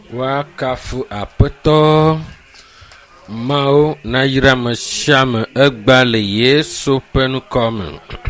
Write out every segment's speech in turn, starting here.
Wakafu apeto Mao na yira me shame egba le Yesu ƒe nukɔme.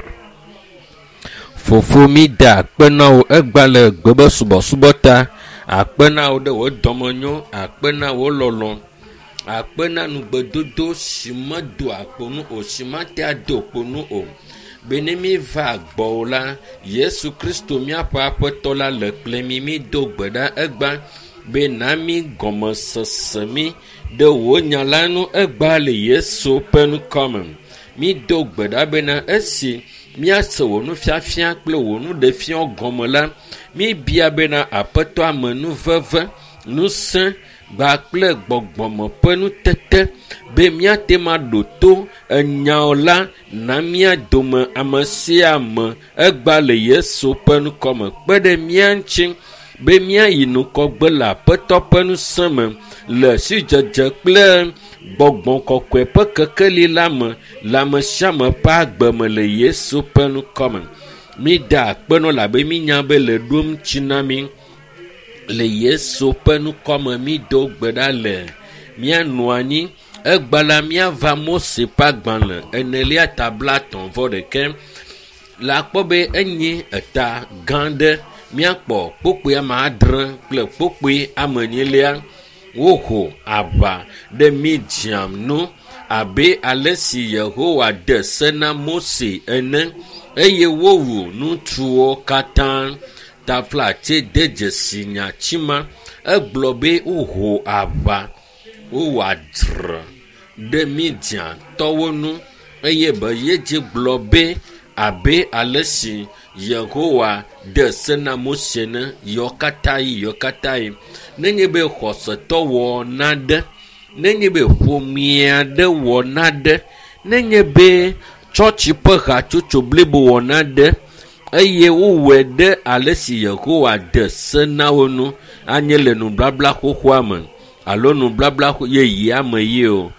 Fofo mi da akpe na wo egba le gbebe subɔsubɔ ta. Akpe na wo ɖe wo dɔmenyo, akpe na wo lɔlɔ, akpe na nugbedodo si medo akponu o, si mate ado akponu o. Be ne mi va gbɔwo la, Yesu Kristo miaƒe aƒetɔ la le kple mi do gbe ɖa egba be na mi gɔmesese mi ɖe wo nya la nu egba le Yesu ƒe nukɔme. Mi do gbe ɖa bena esi miase wo nufiafia kple wo nuɖefia gɔme la, mi bia bena aƒetɔ ame nu veve, nusẽ, kple gbɔgbɔme ƒe nutete be miate ma ɖo to enyawo la na mia dome ame sia ame egba le Yesu ƒe nukɔme kpe ɖe mia ŋuti be miayi nukɔgbe le aƒetɔ ƒe nusẽ me le sidzedze kple gbɔgbɔ kɔkɔe ƒe kekeli la me le ame sia ame ƒe agbe me le Yesu ƒe nukɔme. Mi da akpenɔ labe mi nya be le ɖom tsi na mi le Yesu ƒe nukɔme. Mi do gbe ɖa le mianɔ anyi egba la miava Mose ƒe agbalẽ enelia tabla 31 le akpɔ be enye eta gã ɖe. Miakpɔ kpokpoe ame 7 kple kpokpoe ame 9 woho aʋa ɖe Midian nu abe ale si Yehowa de se na Mose ene, eye wowu ŋutsuwo katã. Taflatse de dzesi nyatsima egblɔ be woho aʋa wowɔ adzre ɖe Midian tɔwo nu, eye be yedze gblɔ be abe ale si Yehowa de se na Mose ne yɔ katã yi. Nenye be xɔsetɔ wɔ naɖe, nenye be ƒomia ɖe wɔ naɖe, nenye be tsɔtsi ƒe hatsotso blibo wɔ naɖe, eye wowɔe ɖe ale si Yehowa de se na wo nu, anye le nubabla xoxoa me alo nubabla yeyea me yi o.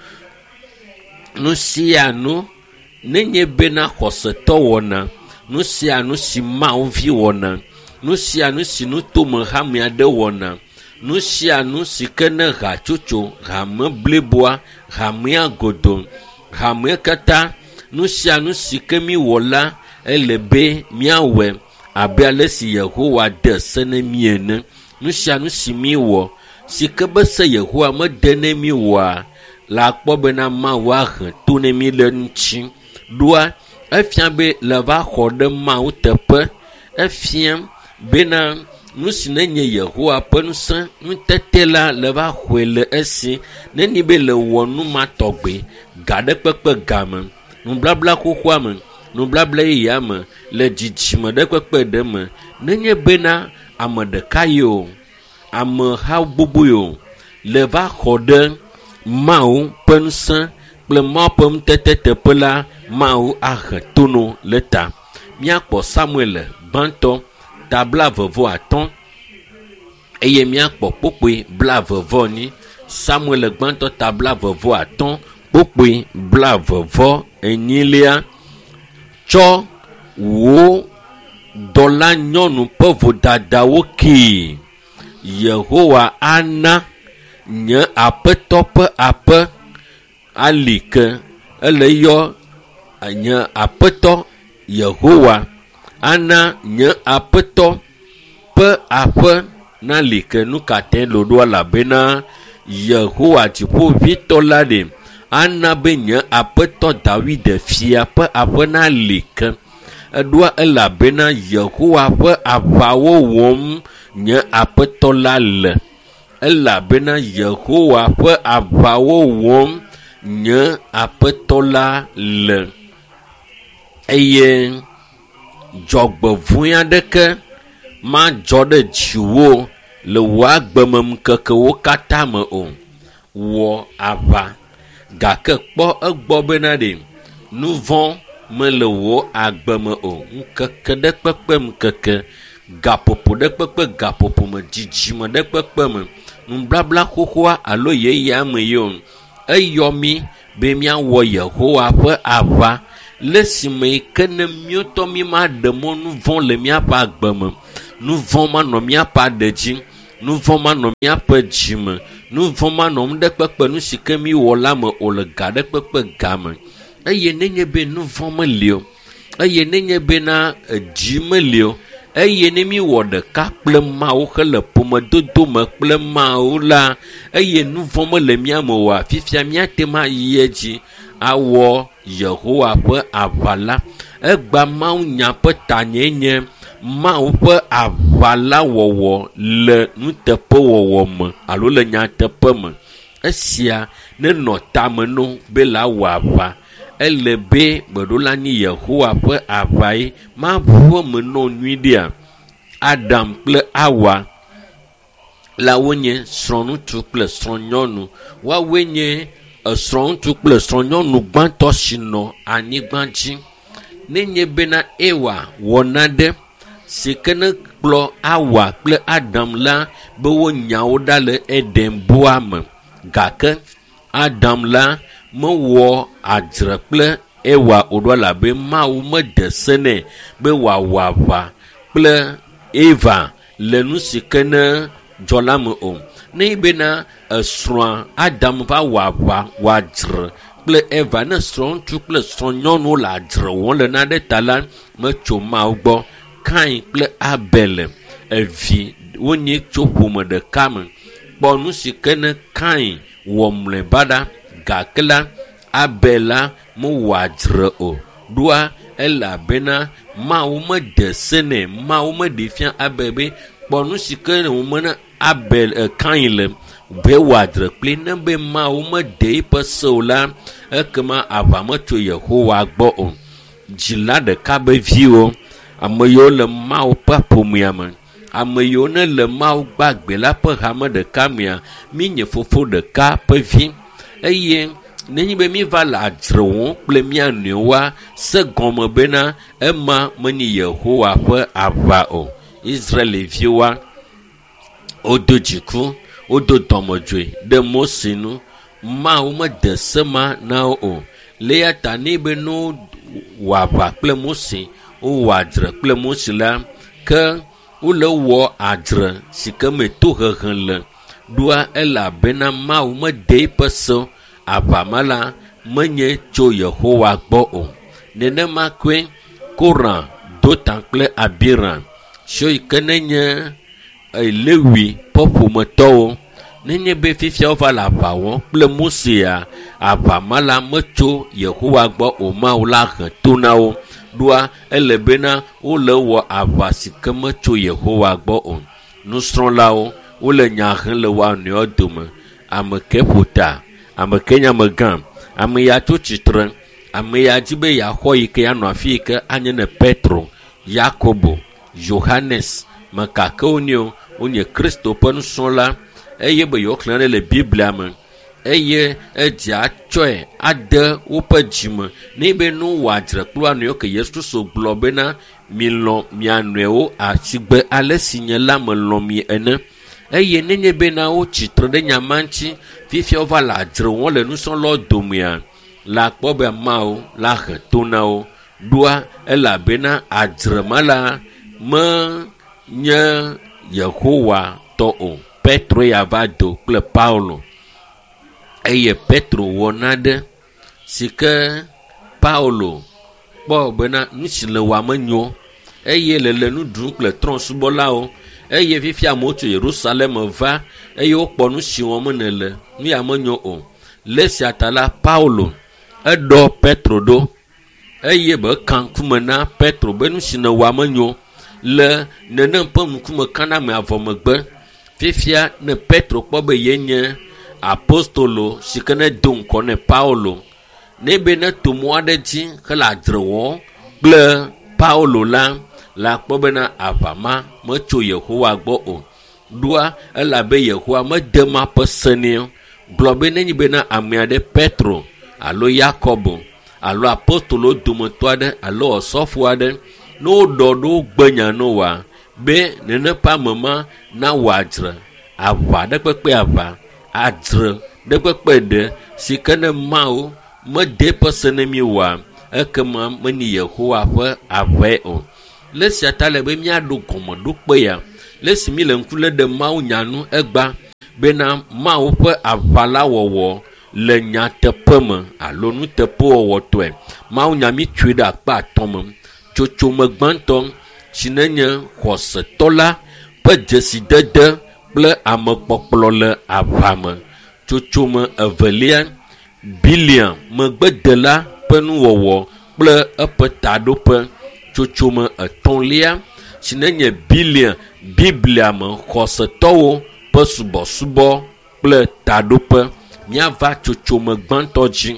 Nu sia nu nenye bena xɔsetɔ wɔna, nu sia nu si Mawu vi wɔna, nu sia nu si nutome hamea ɖe wɔna, nu sia nu si ke ne hatsotso hame bliboa, hamea godo, hamea katã, nu sia nu si ke mi wɔ la ele be miawɔe abe ale si Yehowa de se ne mi ene. Nu sia nu si mi wɔ si ke be se Yehowa mede ne mi wɔa, la akpɔ bena Mawu ahe to ne mi le ŋuti. Ɖoa efia be le va xɔ ɖe Mawu teƒe, efia bena nu si nenye Yehowa ƒe nusẽ nutete la le va xɔe le esi, nenye be le wɔ nu ma tɔgbe ga ɖe kpekpe game, nubabla xoxoa me, nubabla yeyea me, le dzidzime ɖe kpekpe ɖe me, nenye bena ame ɖeka yi o, ameha gbogbo yi o, le va xɔ ɖe Mawu ƒe nusẽ kple Mawu ƒe nutete teƒe la, Mawu ahe tono le ta. Miakpɔ Samuel gbãtɔ ta 25, eye miakpɔ kpokpoe 28. Samuel gbãtɔ ta 25, kpokpoe 28. Tsɔ wo dɔla nyɔnu ƒe vodadawo kee. Yehowa ana nye aƒetɔ ƒe aƒe ali ke ele yɔ nye aƒetɔ Yehowa ana nye aƒetɔ ƒe aƒe na li ke nu katã ɖoɖo elabena Yehowa dziƒoʋĩtɔ la ɖe ana be nye aƒetɔ David fia ƒe aƒe na li ke eɖoa elabena Yehowa ƒe aʋawo wɔm nye aƒetɔ la le, elabena Yehowa ƒe aʋawo wɔm nye aƒetɔ la le, eye dzɔgbevɔ̃e aɖeke madzɔ ɖe dziwò le wò agbememkekewo katã me o. Wɔ aʋa gake kpɔ egbɔ bena ɖe nu vɔ̃ mele wò agbe me o. Ŋkeke ɖe kpekpe ŋkeke, gaƒoƒo ɖe kpekpe gaƒoƒo me, dzidzime ɖe kpekpe me, nubabla xoxoa alo yeyea me yi o. Eyɔ mi be miawɔ Yehowa ƒe aʋa le si me ke ne miotɔ mi ma ɖe mɔ nu vɔ̃ le miaƒe agbe me, nu vɔ̃ manɔ miaƒe aɖe dzi, nu vɔ̃ ma nɔ míaƒe dzi me, nu vɔ̃ ma nɔ ɖe kpekpe nu si ke mi wɔ la me o le ga ɖe kpekpe ga me. Eye nenye be nu vɔ̃ meli o, eye nenye be na dzi meli o, eye ne mi wɔ ɖeka kple Mawu hele ƒomedodo me kple Mawu la, eye nu vɔ̃ mele mía me oa, fifia míate ma yi edzi awɔ Yehowa ƒe aʋala. Egba Mawu nya ƒe tanye nye Mawu ƒe aʋala wɔwɔ le nuteƒewɔwɔ me alo le nyateƒe me. Esia ne nɔ tame no be la wɔ aʋa. Ele be gbeɖola nyi Yehowa ƒe aʋa ye maʋuɔ me nɔ nyui ɖea. Adam kple Awa la wonye srɔ̃ŋutsu kple srɔ̃nyɔnu. Woawoe nye srɔ̃ŋutsu kple srɔ̃nyɔnu gbãtɔ si nɔ anyigba dzi. Nenye bena Ewa wɔ naɖe si ke ne kplɔ Awa kple Adam la be wonyawo ɖa le Eden boa me, gake Adam la mewɔ adzre kple Ewa o ɖo elabe Mawu meɖe se nɛ be wòawɔ aʋa kple Eva le nu si ke ne dzɔ la me o. Ne bena srɔ̃a Adam va wɔ aʋa wòadzre kple Eva, ne srɔ̃ŋutsu kple srɔ̃nyɔnu le adzre wɔm le naɖe ta la, metso Mawu gbɔ. Kain kple Abel evi wonye tso ƒome ɖeka me. Kpɔ nu si ke ne Kain wɔ mlɔeba ɖa, gake la Abel la mewɔ adzre o. Ɖoa elabena Mawu meɖe se nɛ, Mawu meɖe fia Abel be kpɔ nu si ke ne wòme ne Abel Kain le be wɔ adzre kpli. Ne be Mawu meɖe yiƒe se o la, ekema aʋa metso Yehowa gbɔ o. Dzila ɖeka be viwo, ame yiwo le Mawu ƒe ƒomea me, ame yiwo ne le Mawu gbagbe la ƒe hame ɖeka mea, mi nye fofo ɖeka ƒe vi. Eye nenye be mi va le adzre wɔm kple mía nɔewoa, se gɔme bena ema menye Yehowa ƒe aʋa o. Israelviwoa wodo dziku, wodo dɔmedzoe ɖe Mose nu. Mawu meɖe se ma na wo o. Le ya ta ne be no wɔ aʋa kple Mose, wowɔ adzre kple Mose la, ke wole wɔ adzre si ke me tohehe le. Ɖoa elabena Mawu meɖe yiƒe se aʋa ma la menye tso Yehowa gbɔ o. Nenema koe Korah, Dotan kple Abiram, tso yi ke nenye Lewi ƒe ƒometɔwo, nenye be fifia wova le aʋa wɔm kple Mosea, aʋa ma la metso Yehowa gbɔ o. Mawu la he to na wo. Ɖoa ele bena wole wɔ aʋa si ke metso Yehowa gbɔ o. Nusrɔ̃lawo wole nya hem le woa nɔewo dome. Ame ke ƒo ta, ame ke nye amegã, ame ya tso tsitre, ame ya di be yaxɔ yi ke yanɔ afi yi ke anye ne Petro, Yakobo, Yohanes, mekakewo nye o, wonye Kristo ƒe nusrɔ̃la, eye be yewoxlẽ ɖe le Biblia me, eye edze atsɔe ade woƒe dzime. Ne be nu wɔ adzre kplo anɔewo ke Yesu Kristo gblɔ bena milɔ mia nɔewo asigbe ale si nye la me lɔ mi ene. Eye nenye bena wo tsitre ɖe nyama ŋuti, fifia wova le adzre wɔm le nusrɔ̃lawo domea, la kpɔ be Mawu la he to na wo. Ɖoa elabena adzre ma la menye Yehowa tɔ o. Petro ya va do kple Paulo, eye Petro wɔ naɖe si ke Paulo kpɔ bena nu si le wɔa menyo, eye le nu ɖum kple trɔ̃subɔlawo, eye fifia amewo tso Yerusalem va, eye wokpɔ nu si wɔm nele, nu ya menyo o. Le sia ta la Paulo eɖɔ Petro ɖo, eye be ka ŋkume na Petro be nu si ne wɔa menyo. Le nenem ƒe ŋkume kana me avɔ megbe, fifia ne Petro kpɔ be ye nye apostolo si ke ne do ŋkɔ ne Paulo, ne be ne to mɔ aɖe dzi hele adzre wɔm kple Paulo la kpɔ bena aʋa ma metso Yehowa gbɔ o. Ɖoa elabe Yehowa mede ma ƒe se nɛ o. Gblɔ be nenye bena ame aɖe Petro alo Yakobo alo apostolo dometɔ aɖe alo ɔsɔfo aɖe ne woɖɔ ɖo gbenya noa be nene ƒe ame ma na wɔ adzre aʋa ɖe kpekpe aʋa, adzre ɖe kpekpe ɖe si ke ne Mawu mede ƒe se ne mi wɔa, ekema menye Yehowa ƒe aʋae o. Le sia ta le be míaɖo gɔmeɖokpe ya, lesi mi le nkule de mawu nyanu egba bena mawu ƒe aʋala wɔwɔ le nyateƒe me alo nuteƒe wɔwɔ tɔe mawu nya mi tsoe ɖe akpa atɔ̃ me tsotsome gbãtɔ si nenye xɔsetɔ la ƒe dzesidede kple amekpɔkplɔ le aʋa me. Tsotsome evelia Biliam megbedela ƒe nuwɔwɔ kple eƒe taɖoƒe. Tsotsome etɔ̃lia si nenye Biliam Biblia me xɔsetɔwo ƒe subɔsubɔ kple taɖoƒe. Míava tsotsome gbãtɔ dzi.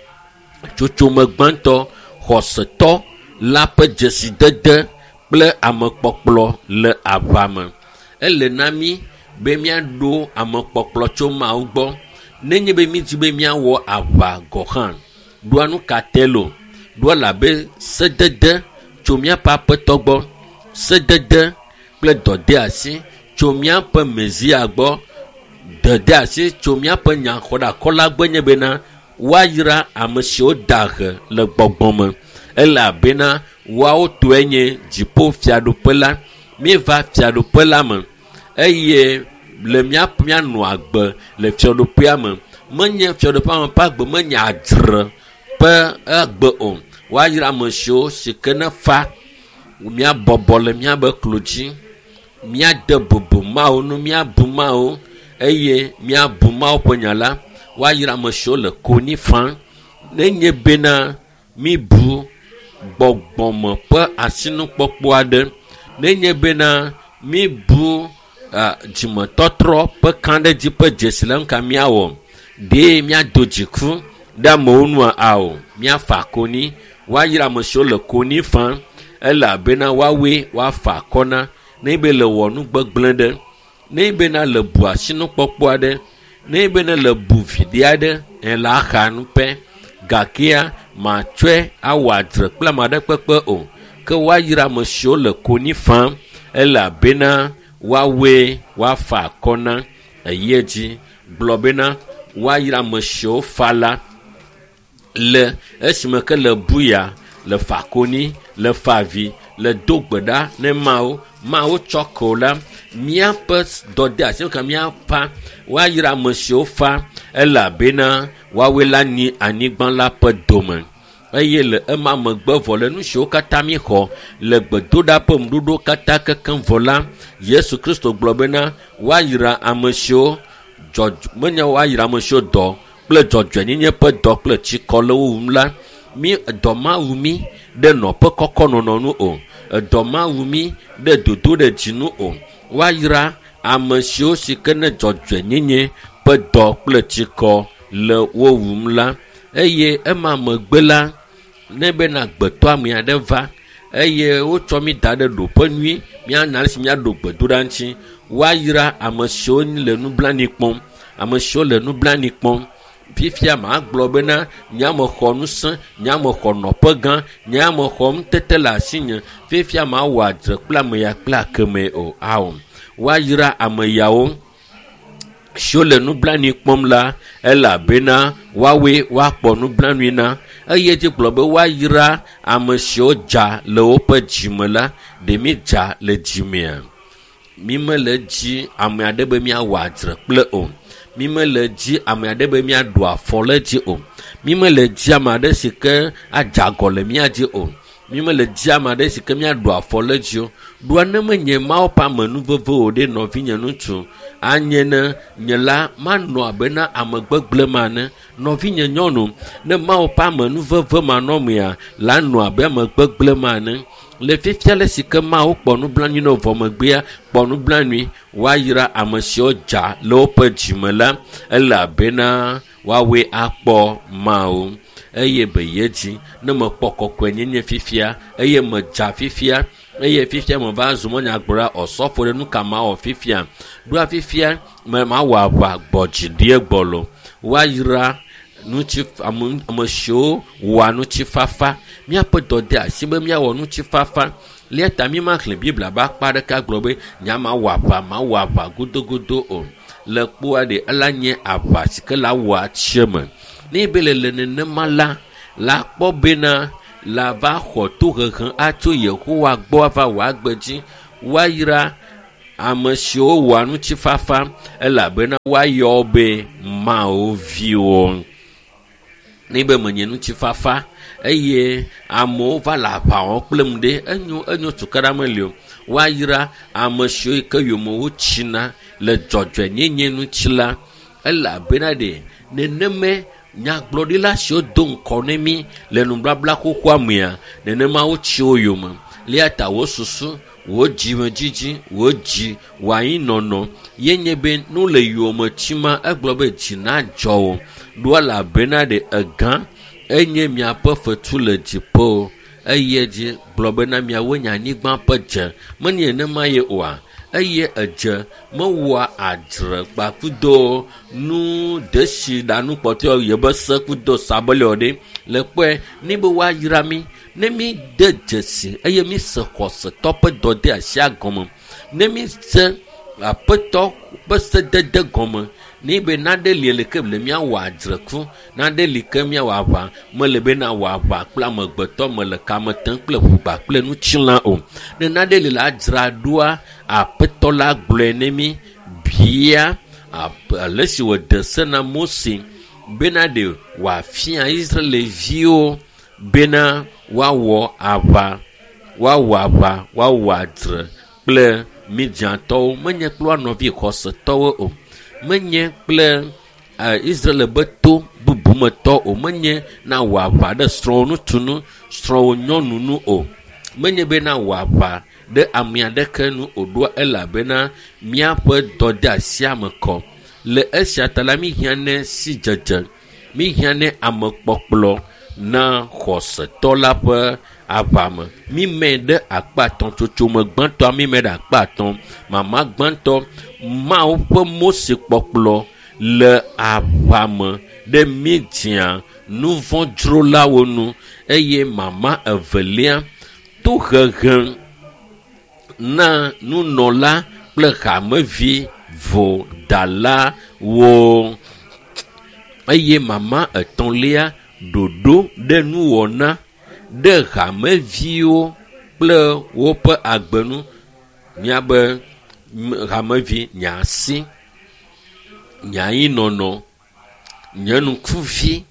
Tsotsome gbãtɔ xɔsetɔ la ƒe dzesidede kple amekpɔkplɔ le aʋa me. Ele na mi be míaɖo amekpɔkplɔ tso Mawu gbɔ. Nenye be mídi be míawɔ aʋa gɔ hã ɖoa nu katɛ lo ɖoa labe sedede tso míaƒe aƒetɔ gbɔ, sedede kple dɔde asi tso míaƒe Mesia gbɔ, dɔde asi tso míaƒe nyaxɔɖakɔla gbɔ nye bena woayra ame siwo da he le gbɔgbɔ me. Elabena woawo tɔe nye dziƒo fiaɖoƒe la. Míeva fiaɖoƒe la me eye le míanɔ agbe le fiaɖoƒea me. Menye fiaɖoƒea me ƒe agbe menye adzre ƒe agbe o. Woayra ame siwo si ke ne fa míabɔbɔ le míabe klo dzi, míade bubu Mawu nu, míabu Mawu eye míabu Mawu ƒe nya la. Woayra ame siwo le konyi fam. Nenye bena míbu gbɔgbɔme ƒe asinukpɔkpɔ aɖe, nenye bena míbu dzimetɔtrɔ ƒe kãɖedzi ƒe dzesi le nuka míawɔ, ɖe míado dziku ɖe amewo nua o, míafa konyi. Woayra ame siwo le konyi fam elabena woawoe woafa akɔ na. Ne be le wɔ nu gbegblẽ ɖe, ne bena le bu asinukpɔkpɔ aɖe, ne bena le bu viɖi aɖe le axa nu pɛ, gakea matsɔe awɔ adzre kple ame aɖe kpekpe o. Ke woayra ame siwo le konyi fam elabena woawoe woafa akɔ na eye dzi. Gblɔ bena woayra ame siwo fa la le esime ke le buya, le fa konyi, le fa avi, le do gbe ɖa ne Mawu. Mawu tsɔ ko la míaƒe dɔde asi ka míafa. Woayra ame siwo fa elabena woawoe la nyi anyigba la ƒe dome. Eye le ema megbe vɔ le nu siwo katã mi xɔ le gbedoɖaƒe ŋuɖoɖo katã kekeŋ vɔ la, Yesu Kristo gblɔ bena woayra ame siwo menye woayra ame siwo dɔ kple dzɔdzɔenyenye ƒe dɔ kple tsikɔ le wo wum la. Mi dɔ ma wu mi ɖe nɔƒe kɔkɔ nɔnɔ o, edɔ ma wu mi ɖe dodo ɖe dzinu o. Woayra ame siwo si ke ne dzɔdzɔenyenye ƒe dɔ kple tsikɔ le wo wum la. Eye ema megbe la, ne bena gbetɔ ame aɖe va eye wotsɔ mi da ɖe ɖoƒe nyui, míana si míaɖo gbedoɖa ŋuti. Woayra ame siwo le nublanui kpɔm, ame siwo le nublanui kpɔm. Fifia magblɔ bena nyame xɔ ŋusẽ, nyame xɔ nɔƒe gã, nyame xɔ nutete le asinye. Fifia mawɔ adzre kple ame ya kple akeme o awɔ. Woayra ame yawo siwo le nublanui kpɔm la elabena woawoe woakpɔ nublanui na. Eye dzi gblɔ be woayra ame siwo dza le woƒe dzime la. Ɖe mi dza le dzimea, mi mele dzi ame aɖe be míawɔ adzre kple o. Mi mele dzi ame aɖe be míaɖu afɔ le dzi o. Mi mele dzi ame aɖe si ke adzagɔ le mía dzi o. Mi mele dzi ame aɖe si ke míaɖu afɔ le dzi o. Ɖoa ne menye Mawu ƒe amenuvevo o ɖe nɔvinye ŋutsu, anye ne nye la manɔ abe na ame gbegblẽ ma ne. Nɔvinye nyɔnu, ne Mawu ƒe amenuveve manɔmea la nɔ abe ame gbegblẽ ma ne. Le fifia le si ke Mawu kpɔ nublanui ne vɔ megbea kpɔ nublanui. Woayra ame siwo dza le woƒe dzime la elabena woawoe akpɔ Mawu. Eye be ye dzi ne mekpɔ kɔkɔenyenye fifia eye medza fifia eye fifia me va zu mɔnyagblɔa ɔsɔfo ɖe nu ka mawɔ fifia. Ɖoa fifia mawɔ aʋa gbɔdzi ɖie gbɔlo. Woayra ame siwo wɔa ŋutifafa. Míaƒe dɔde asi be míawɔ ŋutifafa. Lia ta mi ma xlẽ Biblia be akpa ɖeka gblɔ be nyamawɔ aʋa godogodo o. Le kpoa ɖe ela nye aʋa si ke la wɔ atsie me. Ne be le nenema la kpɔ bena la va xɔ tohehe atso Yehowa gbɔ va wɔ agbe dzi. Woayra amesiwo wa nuti fafa elabena wa yo be ma o viwo ni be menye nuti fafa eye amo va la pa on plem de enyo tukara melio wa yira amesiwo ke yomo wo china le jojwe nyenye nuti la elabena de neneme nyaglodila sho don konemi le nublabla kokwa mia nenema wo chi oyoma le ata wo susu wo jime jiji wo ji wa yin nono yenye be no le yoma chima eglobe jina jowo do la benade egan enye mia perfetu le jipo eye ji globe na mia wo nya nigba peje mani ene maye oa eye eje mo wa adre gbakudo nu deshi danu poto yebe sekudo sabole ode le pe ni be wa yirami nemi de jesi eye mi se kose tope dode asia gomo nemi se apeto bese de gomo ni be na de liele ke le mia wa adreku na de like mia wa ba mo le be na wa ba kla mo gbeto mo le kametan kle bugba kle nu chilan o ne na de le adra doa apeto la gble nemi bia alesi wo de sena mosi bena de wa fia Israel vio bena wa wo ava wa adre kple midianto menye klo novi koseto o menye kple Israel beto bubumeto o menye na wava de stronu tunu stro nyonu nu o menye be na wava de amia de kenu odo elabena mia pe dode asiame ko le esiatala mi hiane si jeje mi hiane amekpokplo na khoseto la pe avame mi me de akpaton tsotso me gbanto mi me de akpaton mama gbanto ma o pe Mose kpokplo le avame de Midian nu vondro la wonu eye mama evelia to hehen na nu nola kple hamevi vo dala wo eye mama etonlia dodo de nu wona de hameviwo kple wope agbenu miabe hamevi nyasi nyayi nono nyenu kufi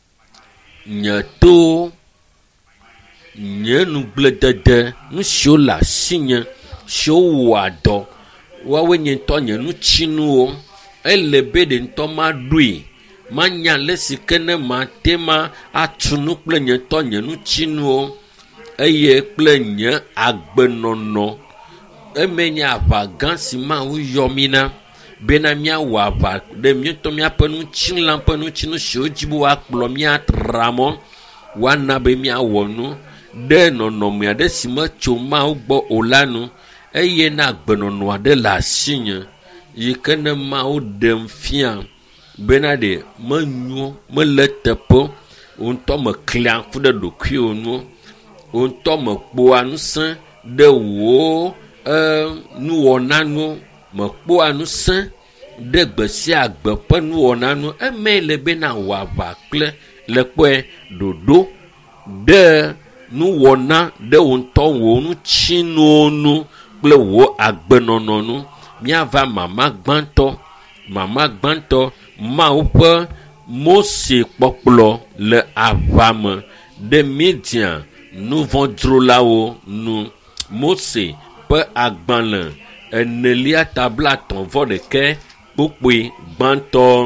nyeto nyenu bledede nusio la sinye sio wado wawe nyento nyenu chinuo elebe de nto ma dui manya lesi kene ma tema atunu kple nyeto nyenu chinuo eye kple nye agbenono emenya ava gansi ma uyomina bena mia wava de mieto mia penu chinla penu chinu shojibu wa kplo mia tramo wana be mia wonu de nono mia de sima choma ugbo olanu eye na agbenono de la sinye yikene ma o dem fian benade manyu me letepo onto me klian fu de dokui onu onto me kpo anusan de wo nu wonanu me kpo anusan de gbesi agbe pe nu wonanu eme le be na wa va kle le pe dodo de nu wona de onto wo nu chinonu kple wo agbenononu miava mama gbanto ma upe Mose kpokplo le avame de Midian nu vondro lawo nu Mose pe agbanle enelia tabla ton vodeke kpokpe gbanto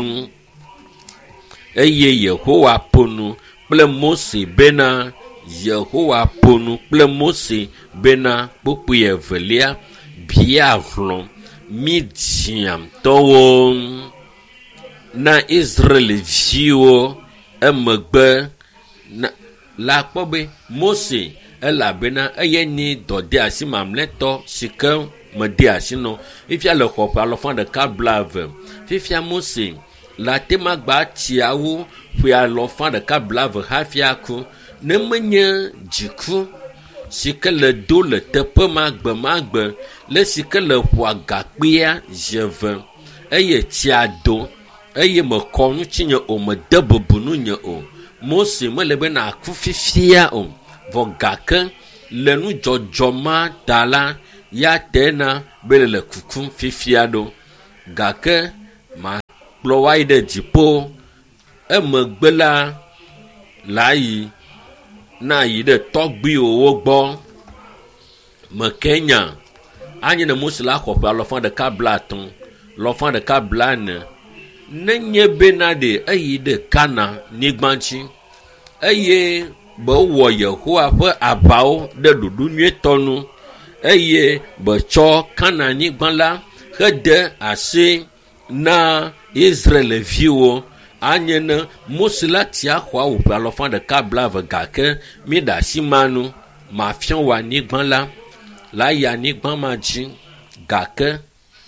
eye Yehowa ponu kple Mose bena Yehowa ponu kple Mose bena kpokpe evelia bia vlon Midian towo na Israel viwo emegbe na la kpobe Mose elabena eye ni dode asi mamleto sike mede asino ifia le khopa lo fan de kablave fifia Mose la tema gba tiawo fia lo fan de kablave hafia ku ne menye jiku sike le do le tepe magbe le sike le huagakpia jeve eye tiado eye me konu chinye o me debobunu nye o Mose me lebe na akufifia o vogake le nu jojoma dala ya tena bele le kukum fifia do gake ma kplɔ wa yi ɖe dziƒo emegbe la yi na yi ɖe tɔgbuiwo gbɔ me Kenya anye ne Mose la xɔ ƒe 150 140 nenye bena ɖe eyi ɖe Kana nyigba dzi eye be wɔ Yehowa ƒe aʋawo ɖe ɖoɖo nyuietɔ nu eye betsɔ Kana nyigba la hede asi na Israelviwo anye ne Mose la tia xɔ awu ƒe 150 gake mi ɖe asi manu mafia wɔ anyigba la yi anyigba ma dzi gake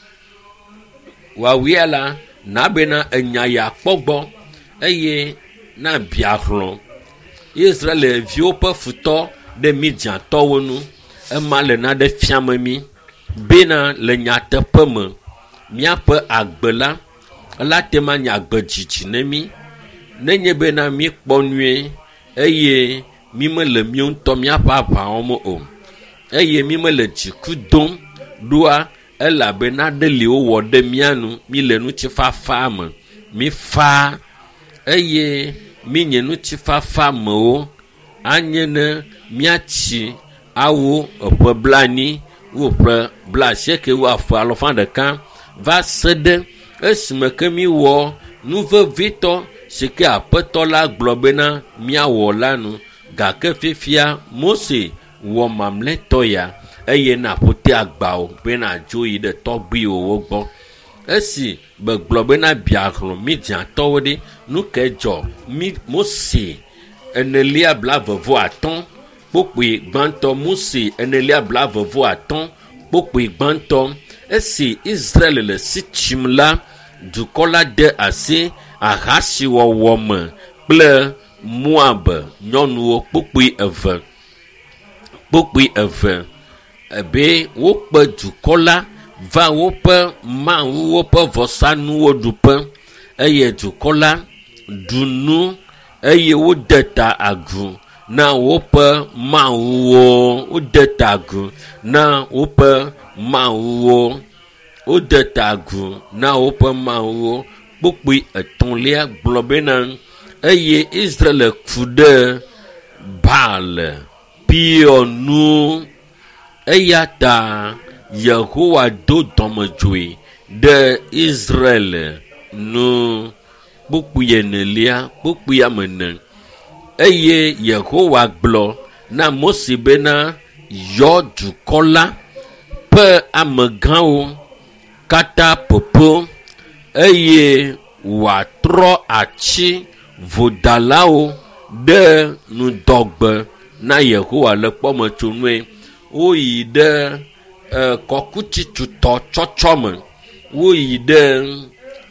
wawia la na bena enya ya kpɔgbɔ eye na biahlɔ Israelviwo ƒe futɔ ɖe Midiantɔwo nu ema le na ɖe fiame mi bena le nyateƒe me míaƒe agbe la tema nye agbe dzidzi ne mi nenye bena mi kpɔ nyuie eye mi mele mi ŋutɔ míaƒe aʋawo me o eye mi mele dziku dom ɖoa elabena ɖe li wowɔ ɖe mia nu mi le ŋutifafa me mi fa eye mi nye ŋutifafa mewo anye ne miatsi awo eƒe blani wo ƒe blasieke wo afɔ 100 va se ɖe esime ke mi wɔ nuvevitɔ si ke aƒetɔ la gblɔ bena miawɔ la nu gake fifia Mose wɔ mamlɛtɔ ya eye na ƒote agbawo bena dzo yi ɖe tɔgbuiwo gbɔ esi begblɔ bena biahlɔ Midiantɔwo ɖi nu ke dzɔ Mose enelia 25 kpokpui gbãtɔ Mose enelia 25 kpokpui gbãtɔ esi Israel le si tsim la dukɔ la de asi ahasiwɔwɔ me kple Moab nyɔnuwo kpokpui eve ebe wokpe dukɔ la va woƒe mawuwo ƒe vɔsanuwo ɖuƒe eye dukɔ la ɖu nu eye wode ta agu na woƒe mawuwo wode ta agu na woƒe mawuwo wode ta agu na woƒe mawuwo kpokpui 3 gblɔ bena eye Israel ku ɖe Baal Peor nu eya ta Yehowa do dɔmedzoe ɖe Israel nu kpokpui 4 kpokpui 4 eye Yehowa gblɔ na Mose bena yɔ dukɔ la ƒe amegãwo katã popo eye wòatrɔ atsi vodalawo ɖe nudɔgbe na Yehowa le kpɔmetsonue woyi ɖe kɔkutsitsutɔ tsɔtsɔ me woyi ɖe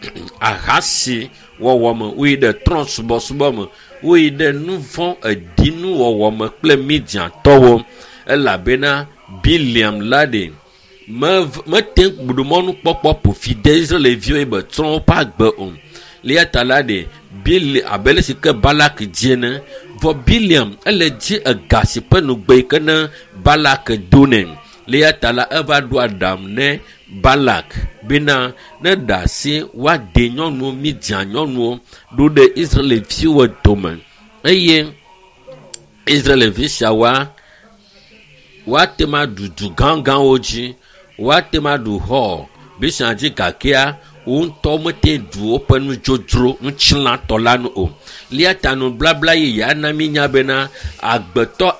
ahasi wɔwɔ me woyi ɖe trɔ̃subɔsubɔ me woyi ɖe nuvɔ edinu wɔwɔ me kple Midiantɔwo elabena Biliam la ɖe mete gbuɖumɔnu kpɔkpɔ ƒofi de Israelviwo be trɔ woƒe agbe o lia ta la ɖe Biliam abele si ke Balak dzi ne vɔ Biliam ele dzi ega si ƒe nugbe yi ke ne Balak do ne lia ta la eva ɖo aɖam ne Balak bena ne ɖe asi woaɖe nyɔnuwo Midian nyɔnuwo ɖo ɖe Israelviwo dome eye Israelvi siawoa woate ma ɖu du gãgãwo dzi woate ma ɖu xɔ bisia dzi gakea wo ŋutɔ mete ɖu woƒe nudzodzro ŋutslatɔ la nu o lia ta nu blabla ye ya na mi nya bena agbetɔ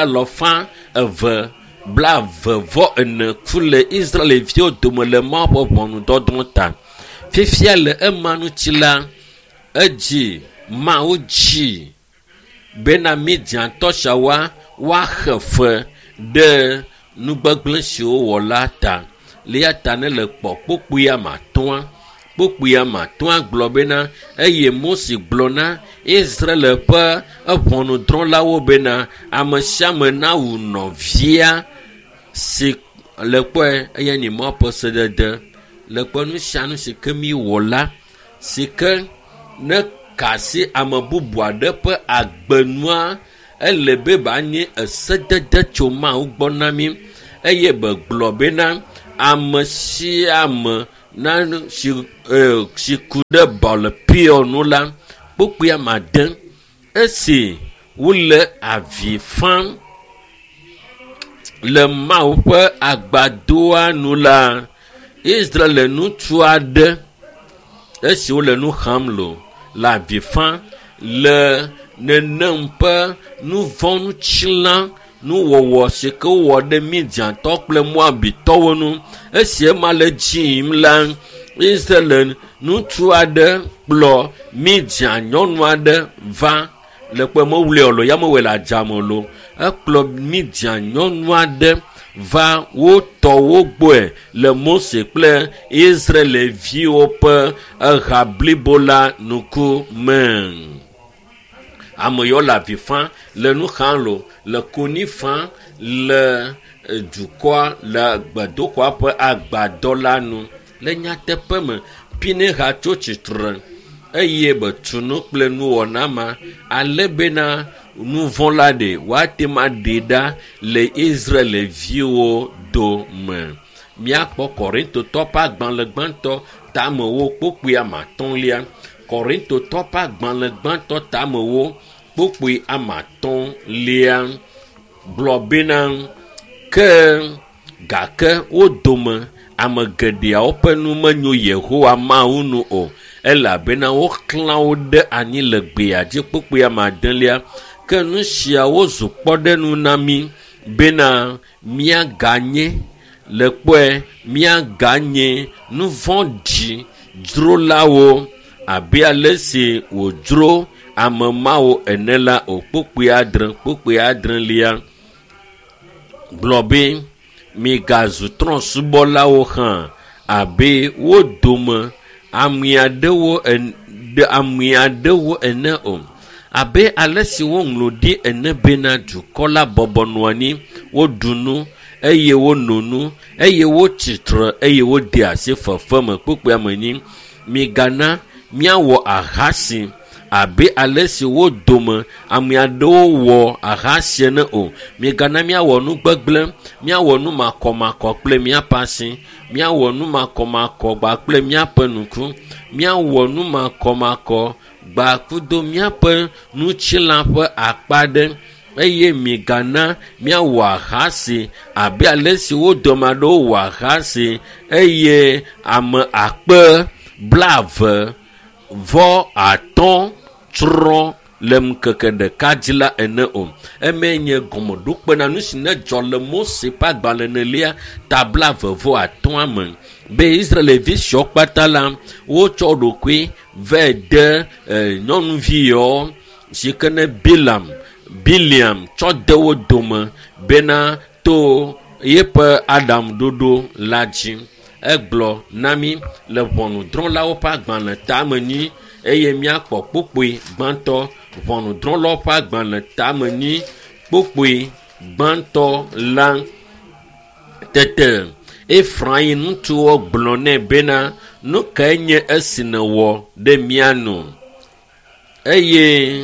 224 ku le Israelviwo dome le Mawu ƒe ʋɔnudɔdrɔ̃ ta fifia le ema ŋuti la edzi Mawu dzi bena Midiantɔ siawoa woaxe fe ɖe nugbegblẽ siwo wɔ la ta lia ta ne le kpɔ kpokpui 5 gblɔ bena eye Mose gblɔ na Israel ƒe ʋɔnudrɔ̃lawo bena ame sia ame nawu nɔvia si le kpɔe eye nye Mawu ƒe sedede le kpɔ nu sia nu si ke mi wɔ la si ke ne kasi ame bubu aɖe ƒe agbenua ele be ba nye esedede tso Mawu gbɔ na mi eye be gblɔ bena ame sia ame na si ku ɖe bɔlpia nu la kpokpoe amade esi wole avi fam le Mawu ƒe agbadoa nu la. Israel le ŋutsu aɖe esi wole nu xam lo le avi fam le nenem ƒe nuvɔnutsila nuwɔwɔ si ke wowɔ ɖe Midiantɔ kple Moabitɔwo nu esi ema le dzi yim la. Israel le ŋutsu aɖe kplɔ Midian nyɔnu aɖe va le kpe mewuli o lo ya mewɔe le adzame lo ekplɔ Midian nyɔnu aɖe va wotɔwo gbɔe le Mose kple Israelviwo ƒe ha blibo la nuku me. Ame yawo le avi fam le nu xam lo le konyi fam le dukɔa le gbedoxɔa ƒe agbadɔ la nu le nyateƒe me Pinehas tso tsitre eye betunu kple nuwɔna ma ale bena nuvɔ la ɖe woate ma ɖe ɖa le Israelviwo dome. Míakpɔ Korintotɔ ƒe agbalẽ gbãtɔ tamewo kpokpoe amatɔ̃lia. Korintotɔ ƒe agbalẽ gbãtɔ tamewo kpokpoe amatɔ̃lia gblɔ bena ke gake wo dome ame geɖeawo ƒe nu menyo Yehowa Mawu nu o elabena woklã wo ɖe anyi le gbea dzi kpokpoe amadelia. Ke nu siawo zu kpɔɖenu na mi bena míaganye le kpɔe míaganye nu vɔ̃ɖi dzrolawo abe ale si wòdzro ame mawo ene la o. Kpokpoe adrelia gblɔ be migazu trɔ̃subɔlawo hã abe wo dome ame aɖewo ene o. Abe ale si woŋlɔ ɖi ene bena dukɔ la bɔbɔ nɔ anyi woɖu nu eye wono nu eye wotsitre eye wode asi fefe me kpokpoe me nyi. Migana míawɔ ahasi abe ale si wo dome ame aɖewo wɔ ahasi ne o. Migana míawɔ nu gbegblẽ, míawɔ nu makɔmakɔ kple míaƒe asi, míawɔ nu makɔmakɔ gba kple míaƒe nuku, míawɔ nu makɔmakɔ gba kudo míaƒe nutsila ƒe akpa ɖe eye migana míawɔ ahasi abe ale si wo dome aɖewo wɔ ahasi eye ame akpe 25 trɔ le ŋkeke ɖeka dzi la ene o. Eme nye gɔmeɖokpe na nu si ne dzɔ le Mose ƒe agbalẽ nelia ta 25 me be Israelvi siwo kpata la wotsɔ ɖokui ve de nyɔnuvi yawo si ke ne Biliam tsɔ de wo dome bena to yeƒe Adam ɖoɖo la dzi. Egblɔ na mi le ʋɔnudrɔ̃lawo ƒe agbalẽ tame nyi eye míakpɔ kpokpoe gbãtɔ ʋɔnudrɔ̃lawo ƒe agbalẽ tame nyi kpokpoe gbãtɔ la. Tete Efraim ŋutsuwo gblɔ nɛ bena nu kae nye esi nèwɔ ɖe mía nu eye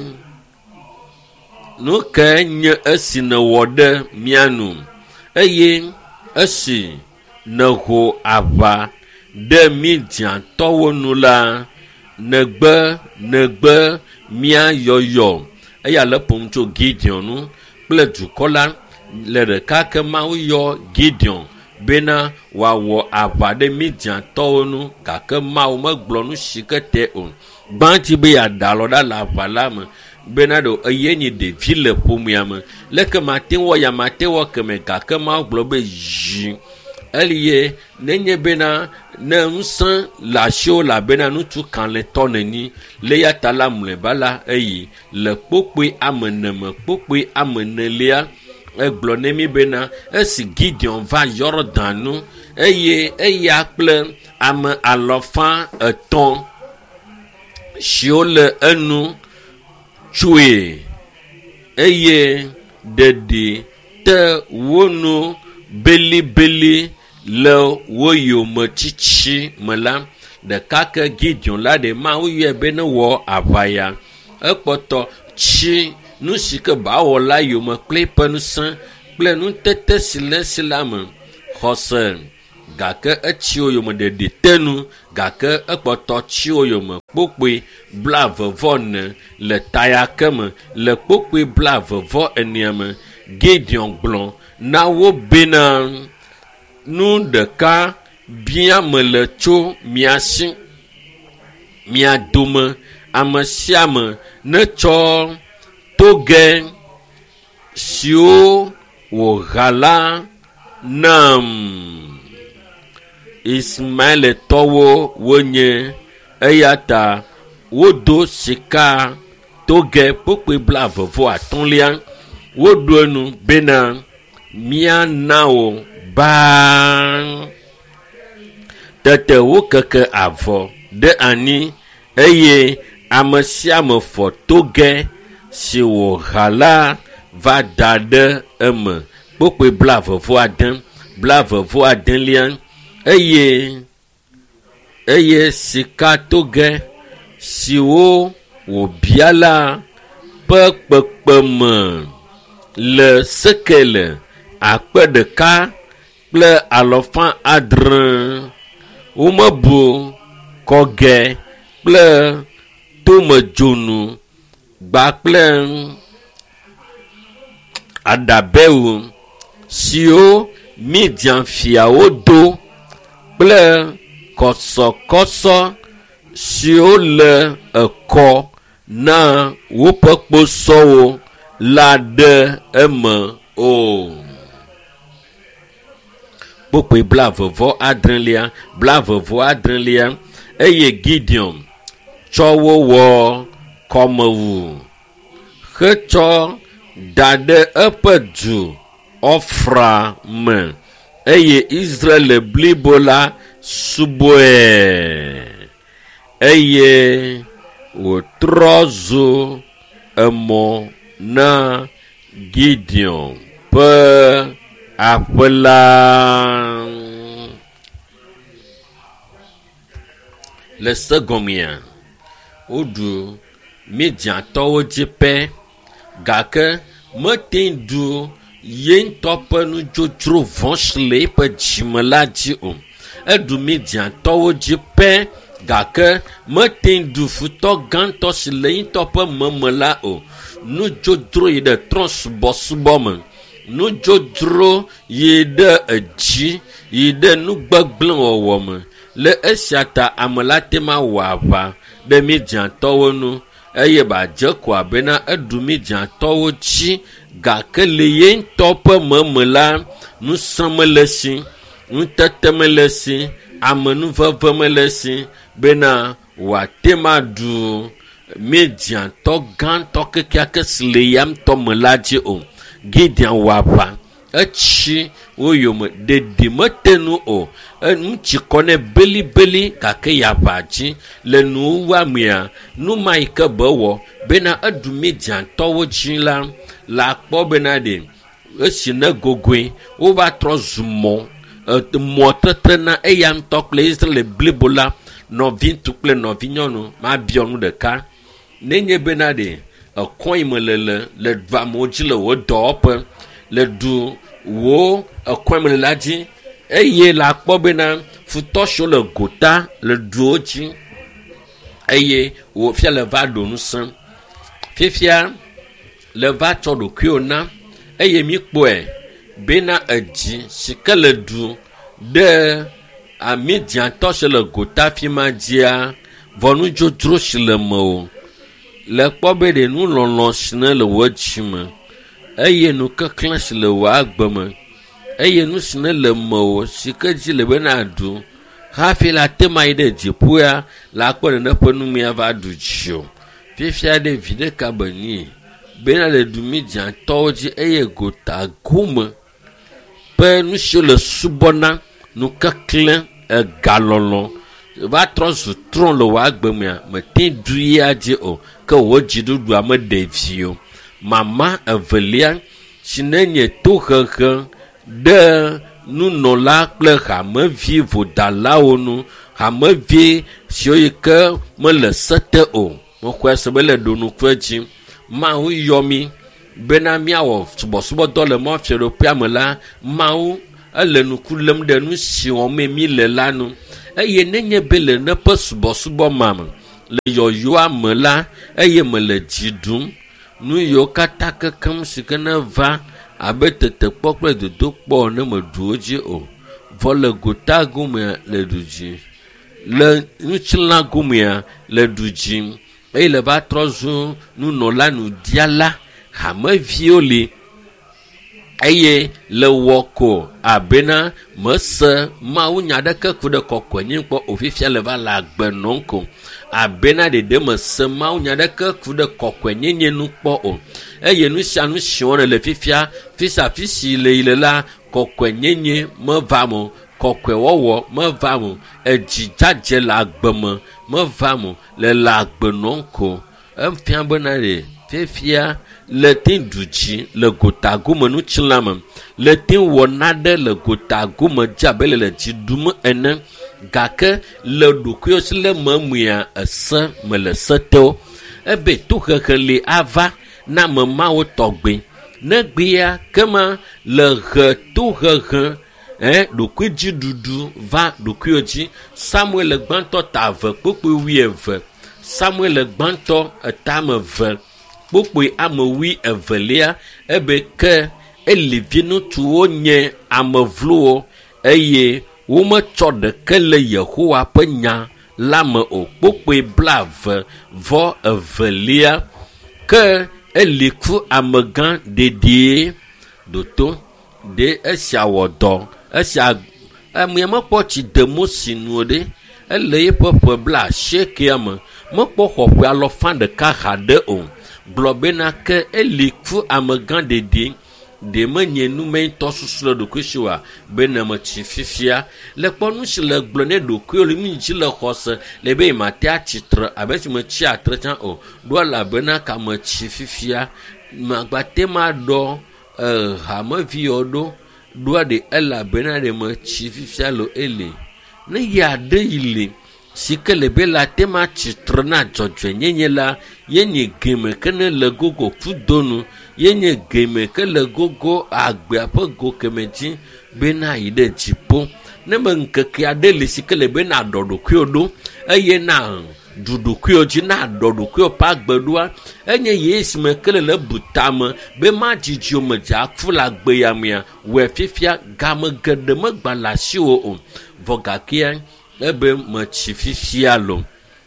nu kae nye esi nèwɔ ɖe mía nu eye esi nèho aʋa ɖe Midiantɔwo nu la negbe mía yɔyɔ eya le ƒom tso Gideon nu kple dukɔ la le ɖeka ke Mawu yɔ Gideon bena wòawɔ aʋa ɖe Midiantɔwo nu gake Mawu megblɔ nu si ke te o. Gbãti be yeada alɔ ɖa le aʋa la me bena ɖo eye nye ɖevi le ƒomea me leke mate wɔ ya mate wɔ keme gake Mawu gblɔ be yi eye nenye bena ne ŋusẽ le asiwo labena ŋutsu kalẽtɔ neni le ya ta la mlɔeba la eye le kpokpoe amene me kpokpoe amenelia egblɔ ne mi bena esi Gideon va Yɔrdan nu eye eya kple ame 300 siwo le enu tsoe eye ɖeɖi te wonu belibeli le wo yome tsitsi me la ɖeka ke Gideon la ɖe Mawu yɔe be ne wɔ aʋaya ekpɔtɔ tsi nu si ke ba wɔ la yome kple eƒe ŋusẽ kple nutete si le si la me xɔse gake etsi wo yome ɖeɖi tenu gake ekpɔtɔ tsi wo yome kpokpoe 24 le tayake me le kpokpoe 24 me Gideon gblɔ na wo bena nu ɖeka bia me le tso mia si mia dome ame sia ame ne tsɔ toge siwo wòha la nam Ismaeletɔwo wonye eya ta wodo sika toge kpokpoe 25 woɖo enu bena míana wo baa tete wokeke avɔ ɖe anyi eye ame sia ame fɔ toge si wòha la va da ɖe eme kpokpoe 26 eye sika toge siwo wòbia la ƒe kpekpeme le sekele 1,700 womebu kɔge kple tomedzonu gbakple adabewu siwo Midian fiawo do kple kɔsɔkɔsɔ siwo le ekɔ na woƒe kposɔwo la ɖe eme o. Kpokpoe 27 eye Gideon tsɔ wo wɔ kɔmewu hetsɔ da ɖe eƒe du Ofra me eye Israel blibo la subɔe eye wòtrɔ zu emɔ na Gideon ƒe aƒe la. Le segɔmea woɖu Midiantɔwo dzi pɛ gake mete ɖu ye ŋutɔ ƒe nudzodzro vɔ si le eƒe dzime la dzi o. Eɖu Midiantɔwo dzi pɛ gake mete ɖu futɔ gãtɔ si le ŋutɔ ƒe meme la o. Nudzodzro yi ɖe trɔ̃subɔsubɔ me, nudzodzro yi ɖe edzi yi ɖe nugbegblẽ wɔwɔ me. Le esia ta ame la tema wɔ aʋa ɖe Midiantɔwo nu eye badze koa bena eɖu Midiantɔwo dzi gake le ye ŋutɔ ƒe meme la nusẽ mele si, nutete mele si, amenuveve mele si bena wòate ma ɖu Midiantɔ gãtɔ kekeake si le ya ŋutɔ me la dzi o. Gideon wɔ aʋa etsi wo yome ɖeɖi mete nu o. Ŋutsi kɔ nɛ belibeli gake ya aʋa dzi le nuwɔamea nu ma yi ke be wɔ bena eɖu Midiantɔwo dzi la akpɔ bena ɖe esi ne gogoe wova trɔ zu mɔ tetre na eya ŋutɔ kple Israel blibo la nɔvi ŋutsu kple nɔvi nyɔnu ma biɔ nu ɖeka nenye bena ɖe ekɔ yi me le du amewo dzi le wo dɔwɔƒe le du wo ekɔ yi me le la dzi eye la kpɔ bena futɔ siwo le gota le duwo dzi eye wo fia le va ɖo ŋusẽ fifia le va tsɔ ɖokuiwo na eye mi kpɔe bena edzi si ke le du ɖe Midiantɔ si le gota fi ma dzia vɔnudzodzro si le me o le kpɔ be ɖe nulɔlɔ si ne le wo dzi me eye nu keklẽ si le wo agbe me eye nu si ne le me o si ke dzi le bena ɖu hafi la tema yi ɖe dziƒoa la kpɔ nene ƒe numea va ɖu dzi o. Fifia ɖe vi ɖeka benyi bena le du Midiantɔwo dzi eye gota gome ƒe nu siwo le subɔna nu keklẽ egalɔlɔ va trɔ zu trɔ̃ le wo agbe mea mete ɖu ya dzi o ke wo dziɖuɖua me ɖe vi o. Mama evelia si nenye tohehe ɖe nunɔla kple hamevi vodalawo nu, hamevi siwo yi ke mele sete o, mexɔe se be le ɖonukue dzi mawu yɔ mi bena miawo subo do le mo fiero piame la mawu ele nukulem de nu si won mi le lanu eye nenye bele ne pe subo mam le yoyo amela eye me le jidum nu yo kata kakam sikana va abetete pokle de dokpo ne me duoji o vole gota gume le duji le nuchila gume le duji e le ba trozu nu no la nu diala ha me violi eye le woko abena mese ma unya de ke ku de kokwenyin po ofifia le ba la gbenonko abena de mese ma unya de ke ku de kokwenyin nu po o eye nu shanu shion le fifia fisa fisi le ile la kokwenyin me vamo kokwewowo me vamo ejijaje la gbeme me vamo le la gbenonko emfia bena de fifia le tin duji le gotagu menu chilam le tin wonade le gotagu me jabele le jidum ene gake le dukuyo sile mamuya ese me le seto ebe to khele ava na mama wo togbe ne gbia kema le he to he dukuyo ji dudu va dukuyo ji Samuel le gbanto tave popo wieve Samuel le gbanto etame ve pokpoi amewi evelia ebe ke elivinu tuwo nye amevluo eye wome tsɔ ɖeke le Yehowa ƒe nya la me o pokpoi blave vɔ evelia ke eliku amegã dedie doto de esia wɔ dɔ esia amiamekpɔ tsi de mosinu ɖe ele yeƒe ƒe bla shekia me mekpɔ xɔƒe alɔfa ɖeka ha ɖe o globena ke eliku amegã de menye nume to susu le dokusiwa bena me tsi fifia le kpɔnu si le gblɔ ne dokuyo le mi dzi le xɔse le be mate atsitre abe si me tsi atre tsã o do la bena ka me tsi fifia magbate ma do hamevi yodo do de ela bena de me tsi fifia lo ele ne ya de ile sike le be la tema tsitre na dzɔdzɔe nyenye la yenye game ke ne le gogo kudonu yenye game ke le gogo agbea ƒe go keme dzi bena yi ɖe dziƒo ne me ŋkeke aɖe le sike le be na ɖɔɖokuiwo ɖo eye na ɖuɖokuiwo dzi na ɖɔɖokuiwo ƒe agbeɖoa enye yesu me ke le butame be ma dzidziwo me dze afu le agbe ya mea wɔ fifia game geɖe megba le asiwo o vɔ gakea ebe me tsi fifia lo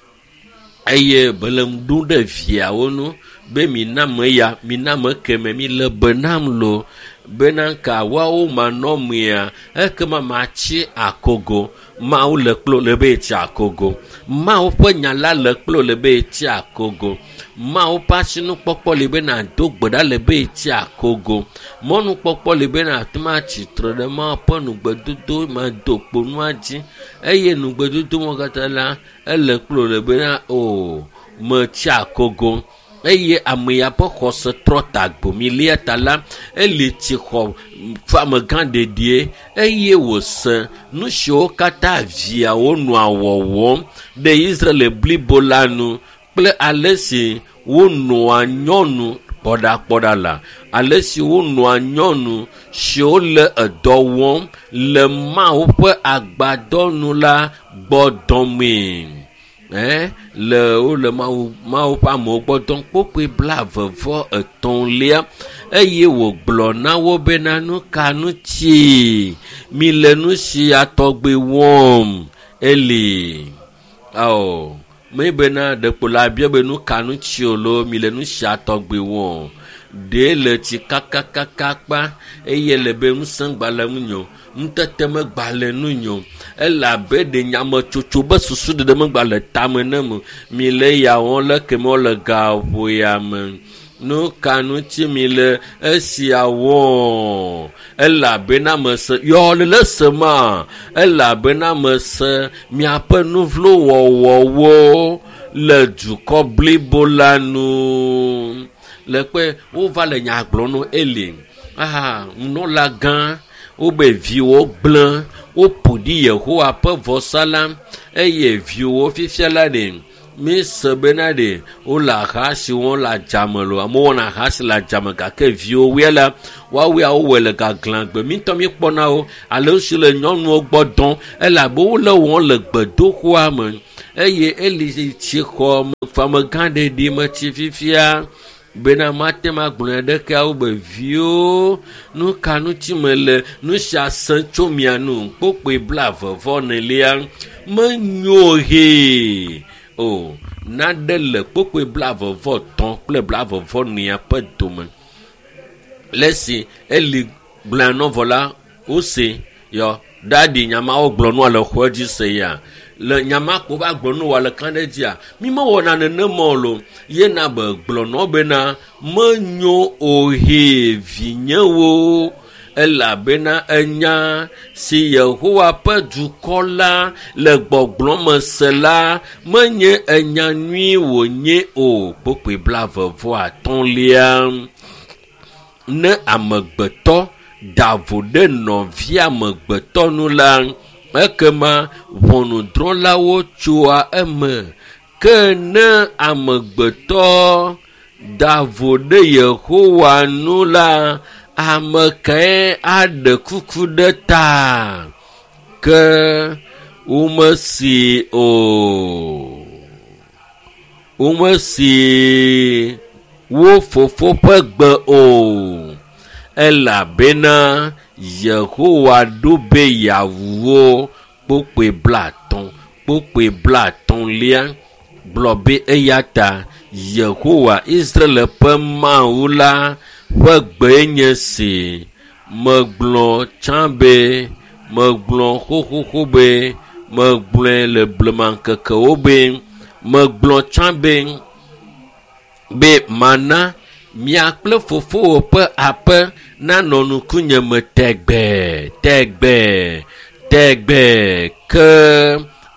eye bele mdu ɖe viawo nu be mina me ya mina me keme mi le benam lo bena ka wawo manɔ mea ekema matsi akogo mawo le kplo le be tsi akogo mawo ƒe nya la le kplo le be tsi akogo mawo ƒe asinukpɔkpɔ le be na do gbe ɖa le be tsi akogo mɔnukpɔkpɔ le be na tuma tsitre ɖe mawo ƒe nugbedodo ma do kponua dzi eye nugbedodo mo katã la ele kplo le be na o me tsi akogo eye ame ya ƒe xɔse trɔ tagbo milia ta la eli tsi xɔ famegã dedie eye wòse nu siwo katã viawo nɔa wɔwɔm ɖe Israel blibo la nu kple ale si wonɔa nyɔnu kpɔɖakpɔɖa la ale si wonɔa nyɔnu siwo le edɔ wɔm le Mawu ƒe agbadɔ nu la gbɔ dɔmee. Le wole mawu ƒe amewo gbɔ dɔm kpokpoe blavevɔ etɔ̃lia eye wògblɔ na wo bena nu ka nu tsi mi le nu sia tɔgbe wɔm eli me bena ɖekpo la bia be nu ka nu tsi o lo mi le nu sia tɔgbe wɔm ɖe le tsi kakakaka kpa eye le be ŋusẽgbalẽ ŋu nyo ŋutete megbalẽ nu nyo elabe de nyametsotso be susu ɖeɖe megbalẽ tame ne me mi le ya wɔm le keme wole gaƒo ya me nu ka nu tsi mi le esia wɔm elabena mese yɔ le se ma elabena mese miaƒe nu vlo wɔwɔwo le dukɔ blibo la nu le kpe wova le nya gblɔ no eli nunɔla gã wobe viwo gblẽ woƒo ɖi Yehowa ƒe vɔsa la eye viwo fifia la ɖe mi sebena de o la hasi won la jamelo amo wona hasi la jamaka ke vio wela wa we a o wele ka glangbe mi to mi pona o ale o si le nyonu ogbodon e la bo le won le gbedo ko am eye eli ti ko fama gande di ma ti fifia bena mate ma gbon de ka o be vio nu kanu ti mele nu sha san chomianu pope blave von lia manyohe o nadele pope blave vo ton ple blave vo ni apa dome lesi eli blano vola o se yo dadi nyama o gbonu ala khoji se ya le nyama ko ba gbonu wala kandedia mi mo wona ne molo ye na ba gbonu bena manyo ohe vinyewo ela bena enya si Yehowa pe du kola le gbogbon mosela menye enya nui wo nye o pope blave vo aton lia ne amegbeto davode novia amegbeto nu la ekema vonudron lawo choa eme ke ne amegbeto davode Yehowa nu la ameke ade kuku de ta ke umesi wo fofo pegbe o ela bena Yehowa dobe yawo pope blaton lia blobe eyata Yehowa Israel pe maula wegbe nye si megblon chambe megblon khobe megblon le bleman keke obe megblon chambe be mana miakple fofo pe ape na nonu kunye me tegbe ke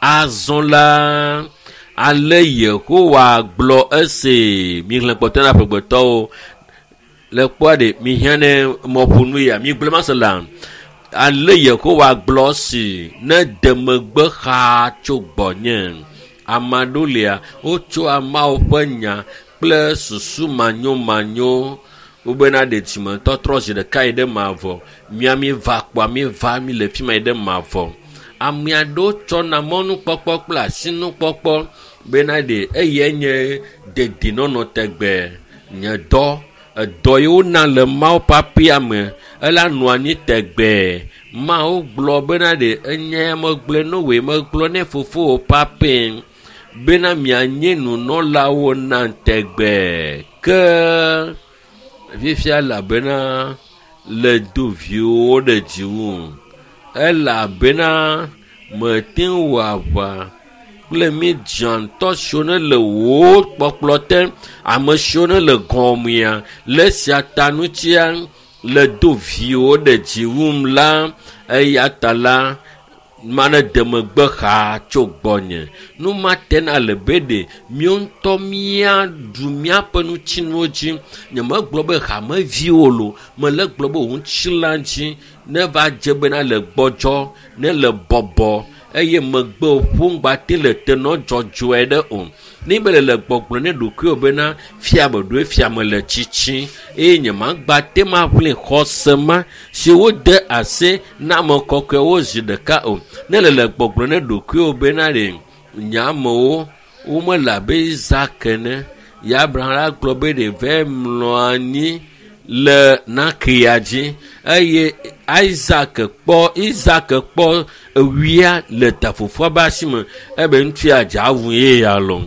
azonla ale Yehowa glo ese mi glen potena pegbeto le kwade mi hane mopunu ya mi blema salam ale Yehowa glo si na demegbe kha chogbonye amadolia ocho ama openya ple susu manyo ubena de timan totroje de kaide mavo miami va kwa mi va mi le fi maide mavo amiado chona monu popo pla sinu popo bena de eyenye de dinono tegbe nye do yo na le mau papi ame ela nuani tegbe ma o glo bena de enye mo gble no we mo glo ne fofo papi bena mi anyenu no lawo na tegbe ke vifia la bena le duvio de jiwu ela bena metin wava le mi jan to shone le wo poploten ame shone le gomia le satanu tia le duvio de jiwu la eyatala mana demegbe kha chogbonye nu maten alebede mionto mia dumia penu chinoji nyama globe kha ma violo me le globe un chilanji ne va jebena le gbojo ne le bobo eye megbe opungba tele teno jojo ede on ni bele le gbogbo ne doku obena fiabodo fiamele chichi nyama gba tema vle khosema si wo de ase na mo kokwe wo jideka on ne le gbogbo ne doku obena re nyamo o mo labe Isaac-ne ya Abraham globe de vemlo ani le nakiaji eye Isaac kpo wia le tafofo basime ebe ntu aja awu ye ya lo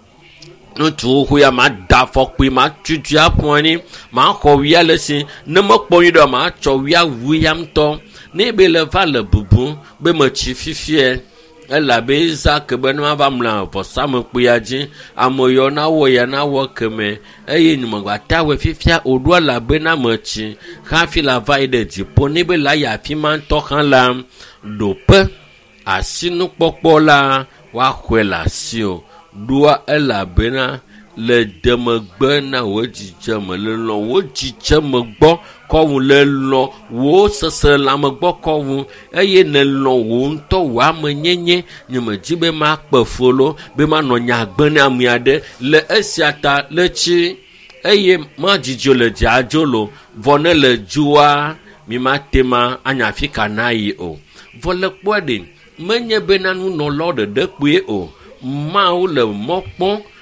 ntu hu ya ma da fokpe ma tutu aponi ma ko wia le sin ne mo kpoyin do ma cho wia wu yam to ne be le va le bubu be mo chi fifie ela be Isaac be no ba mla fo sam kpiaji amoyo na wo ya na wo keme eye nyuma gba tawe fifia odo la be na machi kha fi la va ide ti poni be la ya fi man to kan la dope asinu popo la wa kwela si o dua ela bena le demegbe na wo dzidzeme le lɔ wo dzidzeme gbɔ kɔwu le lɔ wo sese lãme gbɔ kɔwu eye ne lɔ wo ŋutɔ wo ame nyenye nye me dzi be ma kpe folo be ma nɔ nyagbe ne ame aɖe le esia ta le tsi eye ma dzidzo le dziadzo lo vɔ ne le dzua mi ma tema anya fi kana yi o vɔ le kpɔ ɖe menye be na nunɔlɔ ɖeɖe kpue o mawo le mɔ kpɔm